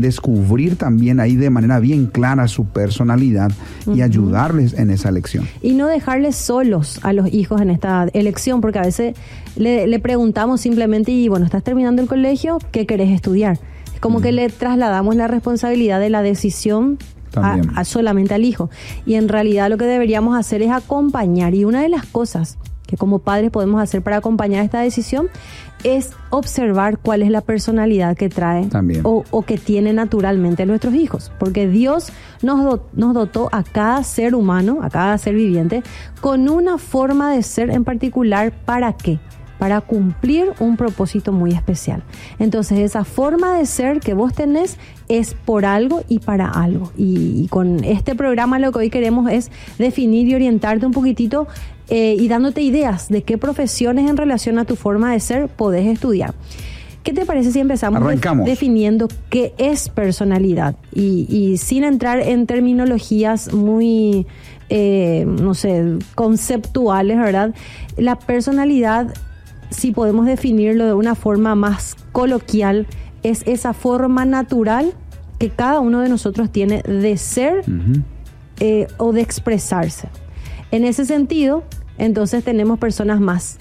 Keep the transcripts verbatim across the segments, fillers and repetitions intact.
descubrir también ahí de manera bien clara su personalidad uh-huh. y ayudarles en esa elección. Y no dejarles solos a los hijos en esta elección, porque a veces le, le preguntamos simplemente, y bueno, ¿estás terminando el colegio? ¿Qué querés estudiar? Es como uh-huh. que le trasladamos la responsabilidad de la decisión a, a solamente al hijo. Y en realidad lo que deberíamos hacer es acompañar. Y una de las cosas que como padres podemos hacer para acompañar esta decisión es observar cuál es la personalidad que trae o, o que tiene naturalmente nuestros hijos, porque Dios nos, do, nos dotó a cada ser humano, a cada ser viviente, con una forma de ser en particular. ¿Para qué? Para cumplir un propósito muy especial. Entonces esa forma de ser que vos tenés es por algo y para algo. Y, y con este programa lo que hoy queremos es definir y orientarte un poquitito eh, y dándote ideas de qué profesiones en relación a tu forma de ser podés estudiar. ¿Qué te parece si empezamos de, definiendo qué es personalidad? Y, y sin entrar en terminologías muy, eh, no sé, conceptuales, ¿verdad? La personalidad, si podemos definirlo de una forma más coloquial, es esa forma natural que cada uno de nosotros tiene de ser uh-huh. eh, o de expresarse. En ese sentido, entonces tenemos personas más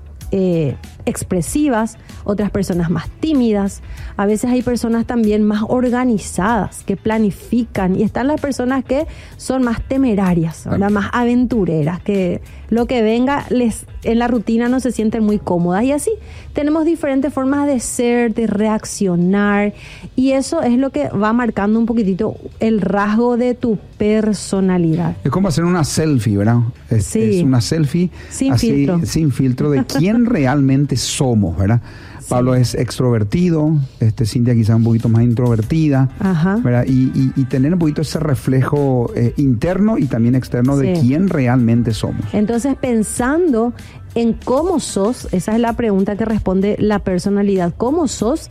eh, expresivas, otras personas más tímidas. A veces hay personas también más organizadas, que planifican, y están las personas que son más temerarias, ¿verdad? Más aventureras, que lo que venga les en la rutina no se sienten muy cómodas. Y así tenemos diferentes formas de ser, de reaccionar, y eso es lo que va marcando un poquitito el rasgo de tu personalidad. Es como hacer una selfie, ¿verdad? Es, sí. es una selfie sin así, filtro. sin filtro de quién realmente somos, ¿verdad? Sí. Pablo es extrovertido, este, Cintia quizá un poquito más introvertida, Ajá. ¿verdad? Y, y, y tener un poquito ese reflejo eh, interno y también externo sí. de quién realmente somos. Entonces, pensando en cómo sos, esa es la pregunta que responde la personalidad. ¿Cómo sos?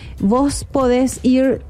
Vos podés ir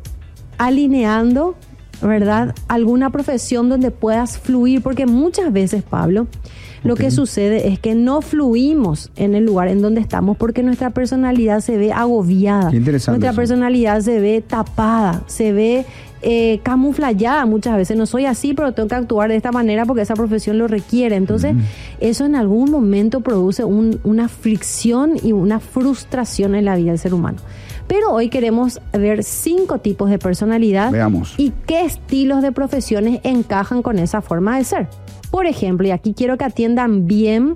alineando, ¿verdad?, alguna profesión donde puedas fluir, porque muchas veces, Pablo, lo okay. que sucede es que no fluimos en el lugar en donde estamos porque nuestra personalidad se ve agobiada. Qué interesante. Nuestra eso. personalidad se ve tapada, se ve eh, camuflada muchas veces. No soy así, pero tengo que actuar de esta manera porque esa profesión lo requiere. Entonces, uh-huh. eso en algún momento produce un, una fricción y una frustración en la vida del ser humano. Pero hoy queremos ver cinco tipos de personalidad. Veamos. Y qué estilos de profesiones encajan con esa forma de ser. Por ejemplo, y aquí quiero que atiendan bien,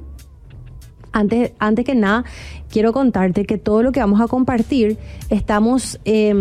antes, antes que nada, quiero contarte que todo lo que vamos a compartir estamos eh,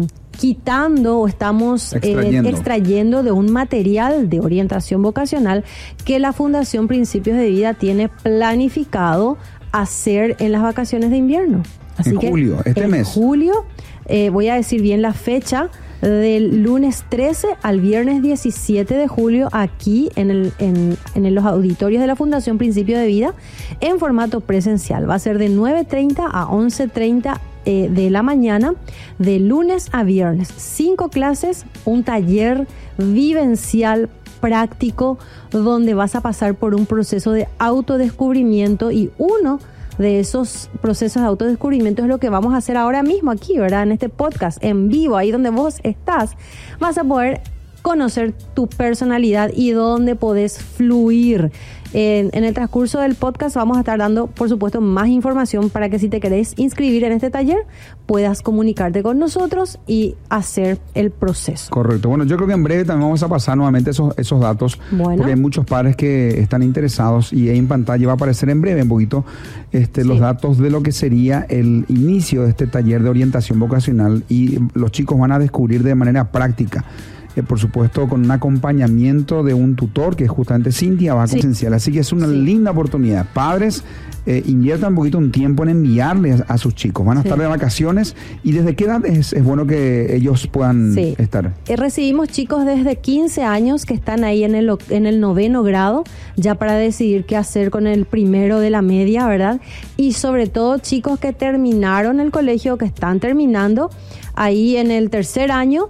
quitando o estamos extrayendo. Eh, extrayendo de un material de orientación vocacional que la Fundación Principios de Vida tiene planificado hacer en las vacaciones de invierno. Así en que julio, este en mes. En julio, eh, voy a decir bien la fecha, del lunes trece al viernes diecisiete de julio, aquí en, el, en, en los auditorios de la Fundación Principio de Vida, en formato presencial. Va a ser de nueve treinta a once treinta eh, de la mañana, de lunes a viernes. Cinco clases, un taller vivencial práctico, donde vas a pasar por un proceso de autodescubrimiento, y uno de esos procesos de autodescubrimiento es lo que vamos a hacer ahora mismo aquí, ¿verdad? En este podcast, en vivo, ahí donde vos estás, vas a poder conocer tu personalidad y dónde podés fluir. En, en el transcurso del podcast vamos a estar dando, por supuesto, más información para que si te querés inscribir en este taller, puedas comunicarte con nosotros y hacer el proceso. Correcto. Bueno, yo creo que en breve también vamos a pasar nuevamente esos, esos datos, bueno. porque hay muchos padres que están interesados, y ahí en pantalla va a aparecer en breve un poquito este, sí. los datos de lo que sería el inicio de este taller de orientación vocacional, y los chicos van a descubrir de manera práctica. Eh, por supuesto, con un acompañamiento de un tutor, que es justamente Cintia, va a sí. Esencial. Así que es una sí. linda oportunidad. Padres, eh, inviertan un poquito un tiempo en enviarles a sus chicos. Van a sí. estar de vacaciones. ¿Y desde qué edad es, es bueno que ellos puedan sí. estar? Eh, recibimos chicos desde quince años que están ahí en el, en el noveno grado, ya para decidir qué hacer con el primero de la media, ¿verdad? Y sobre todo chicos que terminaron el colegio, que están terminando ahí en el tercer año,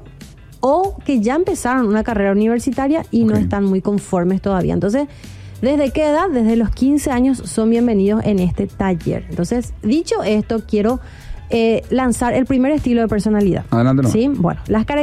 o que ya empezaron una carrera universitaria y okay. no están muy conformes todavía. Entonces, ¿desde qué edad? Desde los quince años son bienvenidos en este taller. Entonces, dicho esto, quiero eh, lanzar el primer estilo de personalidad. Adelante. No. ¿Sí? Bueno, las características